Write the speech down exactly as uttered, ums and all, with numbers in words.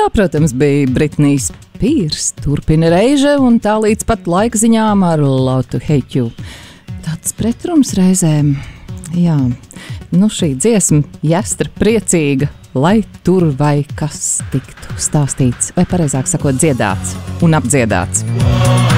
tā, protams, bija Britnijas Spears, turpina Reiže un tā līdz pat laika ziņām ar Love to Hate You. Tāds pretrums reizēm, jā, nu šī dziesma Jāstra priecīga, lai tur vai kas tiktu stāstīts, vai pareizāk sakot dziedāts un apdziedāts.